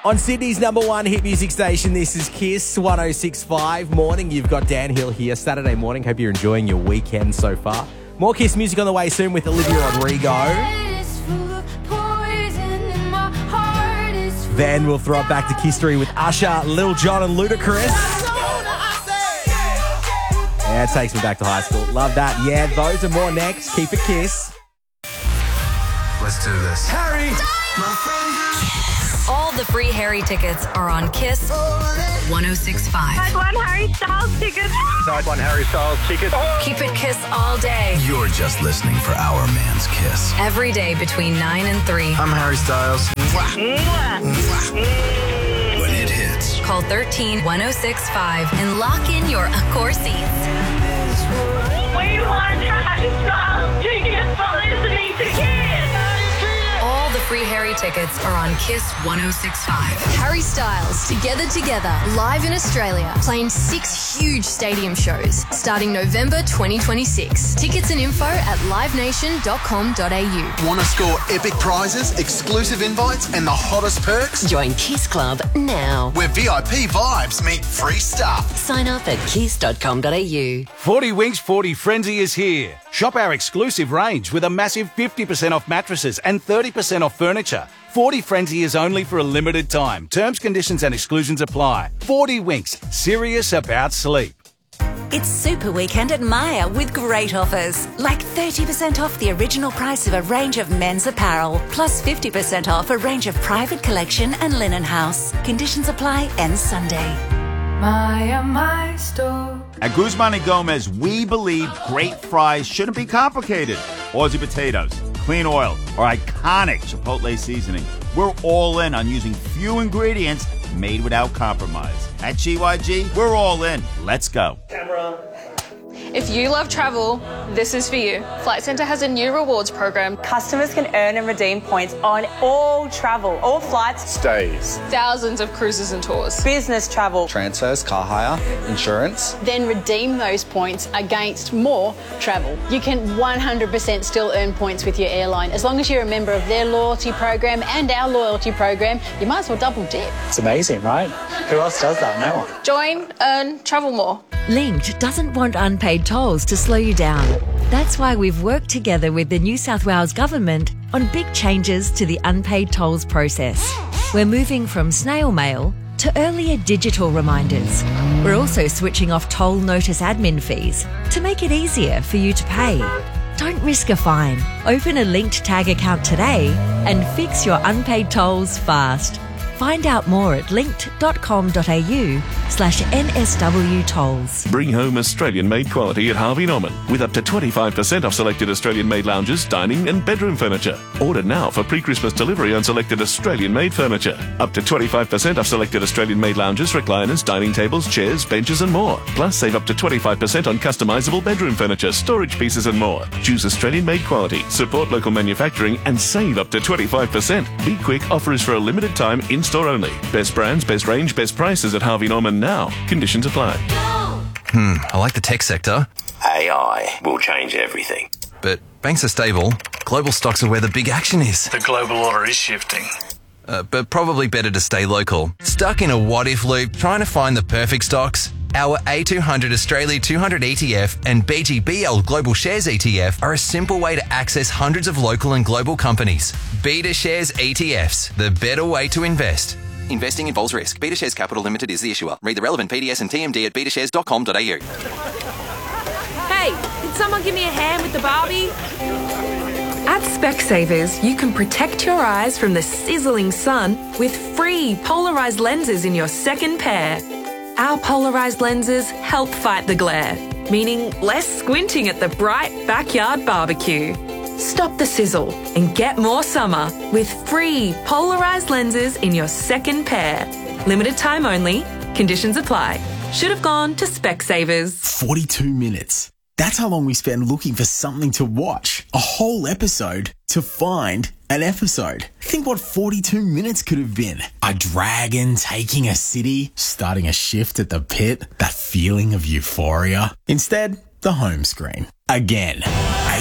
On Sydney's number one hit music station, this is Kiss 106.5. Morning, you've got Dan Hill here. Saturday morning, hope you're enjoying your weekend so far. More Kiss music on the way soon with Olivia Rodrigo. Then we'll throw it back to Kisstory with Usher, Lil Jon and Ludacris. Yeah, it takes me back to high school. Love that. Yeah, those and more next. Keep it Kiss. Let's do this. Harry! All the free Harry tickets are on Kiss 106.5. Side 1 Harry Styles tickets. Side 1 Harry Styles tickets. Keep it Kiss all day. You're just listening for our man's Kiss. Every day between 9 and 3. I'm Harry Styles. When it hits. Call 13-1065 and lock in your Accor seats. We want Harry Styles tickets for listening to Kiss. All the free Harry tickets are on Kiss 106.5. Harry Styles, Together, live in Australia, playing 6 huge stadium shows starting November 2026. Tickets and info at livenation.com.au. Want to score epic prizes, exclusive invites, and the hottest perks? Join Kiss Club now. Where VIP vibes meet free stuff. Sign up at kiss.com.au. 40 Winks 40 Frenzy is here. Shop our exclusive range with a massive 50% off mattresses and 30% off furniture. 40 Frenzy is only for a limited time. Terms, conditions and exclusions apply. 40 Winks, serious about sleep. It's Super Weekend at Myer with great offers, like 30% off the original price of a range of men's apparel, plus 50% off a range of private collection and linen house. Conditions apply, ends Sunday. Myer, my store. At Guzman & Gomez, we believe great fries shouldn't be complicated. Aussie potatoes, clean oil, or iconic Chipotle seasoning. We're all in on using few ingredients made without compromise. At GYG, we're all in. Let's go. Camera. If you love travel, this is for you. Flight Centre has a new rewards program. Customers can earn and redeem points on all travel, all flights, stays, thousands of cruises and tours, business travel, transfers, car hire, insurance. Then redeem those points against more travel. You can 100% still earn points with your airline. As long as you're a member of their loyalty program and our loyalty program, you might as well double dip. It's amazing, right? Who else does that? No one. Join, earn, travel more. Linked doesn't want unpaid tolls to slow you down. That's why we've worked together with the New South Wales Government on big changes to the unpaid tolls process. We're moving from snail mail to earlier digital reminders. We're also switching off toll notice admin fees to make it easier for you to pay. Don't risk a fine. Open a Linked Tag account today and fix your unpaid tolls fast. Find out more at linked.com.au/NSW tolls. Bring home Australian-made quality at Harvey Norman with up to 25% off selected Australian-made lounges, dining and bedroom furniture. Order now for pre-Christmas delivery on selected Australian-made furniture. Up to 25% off selected Australian-made lounges, recliners, dining tables, chairs, benches and more. Plus save up to 25% on customisable bedroom furniture, storage pieces and more. Choose Australian-made quality, support local manufacturing and save up to 25%. Be quick, offer is for a limited time in-store only. Best brands, best range, best prices at Harvey Norman now. Conditions apply. I like the tech sector. AI will change everything. But banks are stable. Global stocks are where the big action is. The global order is shifting. But probably better to stay local. Stuck in a what-if loop trying to find the perfect stocks? Our A200 Australia 200 ETF and BGBL Global Shares ETF are a simple way to access hundreds of local and global companies. Beta Shares ETFs, the better way to invest. Investing involves risk. Beta Shares Capital Limited is the issuer. Read the relevant PDS and TMD at betashares.com.au. Hey, can someone give me a hand with the Barbie? At Specsavers, you can protect your eyes from the sizzling sun with free polarised lenses in your second pair. Our polarised lenses help fight the glare, meaning less squinting at the bright backyard barbecue. Stop the sizzle and get more summer with free polarised lenses in your second pair. Limited time only. Conditions apply. Should have gone to Specsavers. 42 minutes. That's how long we spend looking for something to watch. A whole episode to find an episode. Think what 42 minutes could have been. A dragon taking a city, starting a shift at the pit, that feeling of euphoria. Instead, the home screen. Again.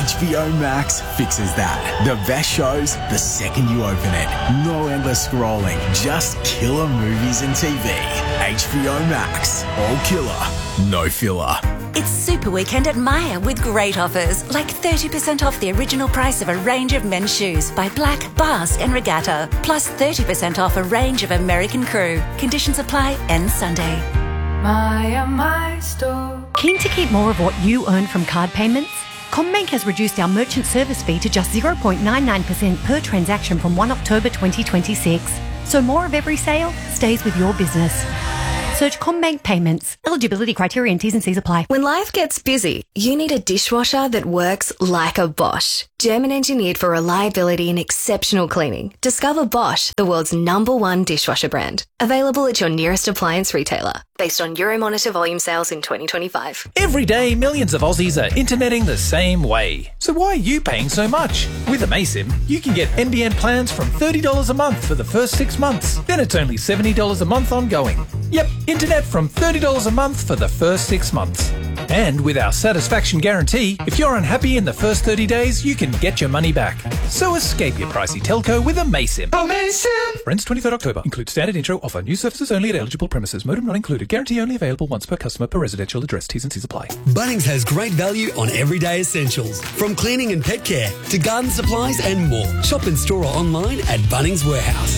HBO Max fixes that. The best shows the second you open it. No endless scrolling, just killer movies and TV. HBO Max. All killer, no filler. It's Super Weekend at Myer with great offers, like 30% off the original price of a range of men's shoes by Black, Basque and Regatta, plus 30% off a range of American Crew. Conditions apply, ends Sunday. My store. Keen to keep more of what you earn from card payments? CommBank has reduced our merchant service fee to just 0.99% per transaction from 1 October 2026. So more of every sale stays with your business. Search CommBank Payments. Eligibility criteria and T's and C's apply. When life gets busy, you need a dishwasher that works like a Bosch. German engineered for reliability and exceptional cleaning. Discover Bosch, the world's #1 dishwasher brand. Available at your nearest appliance retailer. Based on Euromonitor volume sales in 2025. Every day, millions of Aussies are interneting the same way. So why are you paying so much? With Amaysim, you can get NBN plans from $30 a month for the first 6 months. Then it's only $70 a month ongoing. Yep, internet from $30 a month for the first 6 months. And with our satisfaction guarantee, if you're unhappy in the first 30 days, you can get your money back. So escape your pricey telco with Amaysim. Amaysim! Friends 23rd October. Include standard intro offer. New services only at eligible premises. Modem not included. Guarantee only available once per customer per residential address. T's and C's apply. Bunnings has great value on everyday essentials. From cleaning and pet care to garden supplies and more. Shop in store or online at Bunnings Warehouse.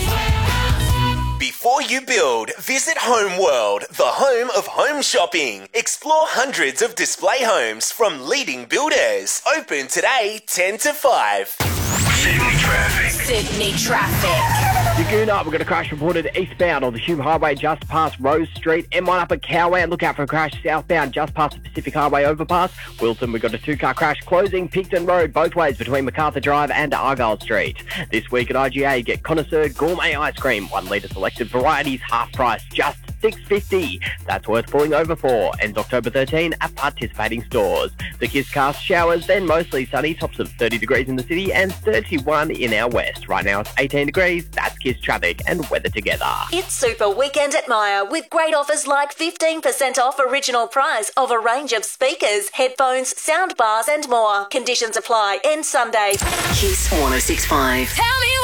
Before you build, visit Home World, the home of home shopping. Explore hundreds of display homes from leading builders. Open today, 10 to 5. Sydney traffic. Yagoona, we've got a crash reported eastbound on the Hume Highway just past Rose Street. M1 up at Cowway and look out for a crash southbound just past the Pacific Highway overpass. Wilson, we've got a 2-car crash closing Picton Road both ways between MacArthur Drive and Argyle Street. This week at IGA, get Connoisseur Gourmet Ice Cream, 1 litre selected varieties, half price, just $6.50. That's worth pulling over for. Ends October 13 at participating stores. The Kiss Cast showers, then mostly sunny, tops of 30 degrees in the city and 31 in our west. Right now it's 18 degrees. That's Kiss traffic and weather together. It's Super Weekend at Myer with great offers like 15% off original price of a range of speakers, headphones, sound bars and more. Conditions apply. End Sunday. Kiss 106.5. Tell me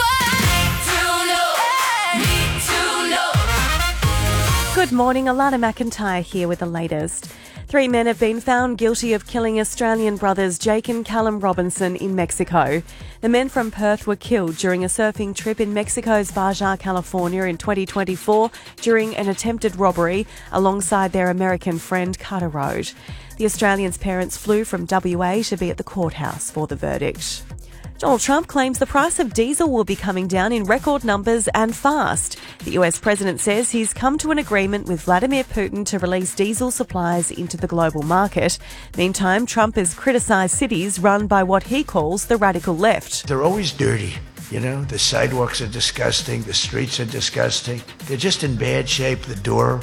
Good morning, Alana McIntyre here with the latest. 3 men have been found guilty of killing Australian brothers Jake and Callum Robinson in Mexico. The men from Perth were killed during a surfing trip in Mexico's Baja, California in 2024 during an attempted robbery alongside their American friend Carter Road. The Australians' parents flew from WA to be at the courthouse for the verdict. Donald Trump claims the price of diesel will be coming down in record numbers and fast. The US president says he's come to an agreement with Vladimir Putin to release diesel supplies into the global market. Meantime, Trump has criticised cities run by what he calls the radical left. They're always dirty. You know, the sidewalks are disgusting, the streets are disgusting. They're just in bad shape. The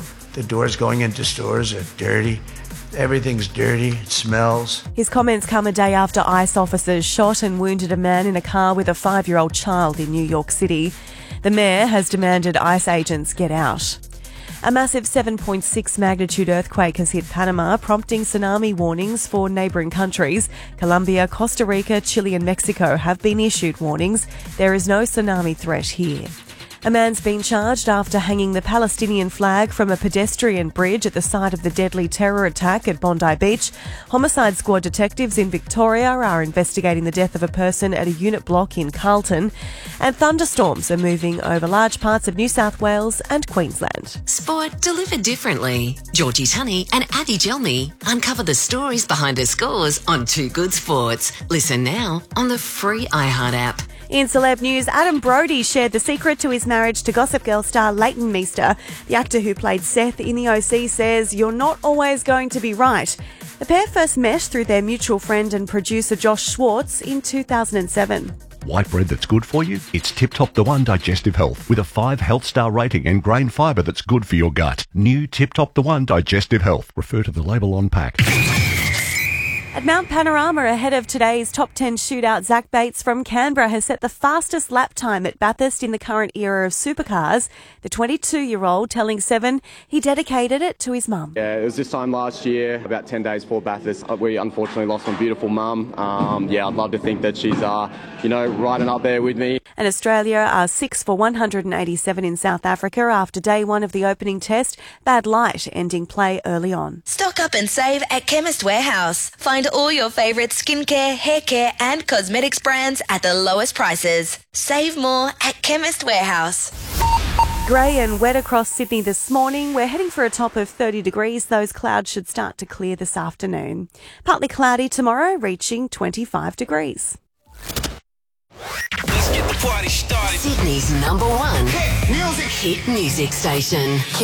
doors going into stores are dirty. Everything's dirty, it smells. His comments come a day after ICE officers shot and wounded a man in a car with a 5-year-old child in New York City. The mayor has demanded ICE agents get out. A massive 7.6 magnitude earthquake has hit Panama, prompting tsunami warnings for neighbouring countries. Colombia, Costa Rica, Chile and Mexico have been issued warnings. There is no tsunami threat here. A man's been charged after hanging the Palestinian flag from a pedestrian bridge at the site of the deadly terror attack at Bondi Beach. Homicide Squad detectives in Victoria are investigating the death of a person at a unit block in Carlton. And thunderstorms are moving over large parts of New South Wales and Queensland. Sport delivered differently. Georgie Tunney and Abby Gelmy uncover the stories behind the scores on Too Good Sports. Listen now on the free iHeart app. In celeb news, Adam Brody shared the secret to his marriage to Gossip Girl star Leighton Meester. The actor who played Seth in The OC says, "You're not always going to be right." The pair first met through their mutual friend and producer Josh Schwartz in 2007. White bread that's good for you? It's Tip Top the One Digestive Health with a 5 health star rating and grain fibre that's good for your gut. New Tip Top the One Digestive Health. Refer to the label on pack. At Mount Panorama, ahead of today's top 10 shootout, Zach Bates from Canberra has set the fastest lap time at Bathurst in the current era of supercars. The 22-year-old telling Seven he dedicated it to his mum. Yeah, it was this time last year, about 10 days before Bathurst. We unfortunately lost my beautiful mum. I'd love to think that she's, riding up there with me. And Australia are 6 for 187 in South Africa after day one of the opening test. Bad light ending play early on. Stock up and save at Chemist Warehouse. Find all your favourite skincare, hair care and cosmetics brands at the lowest prices. Save more at Chemist Warehouse. Grey and wet across Sydney this morning. We're heading for a top of 30 degrees. Those clouds should start to clear this afternoon. Partly cloudy tomorrow, reaching 25 degrees. Let's get the party started. Sydney's #1 hit music station.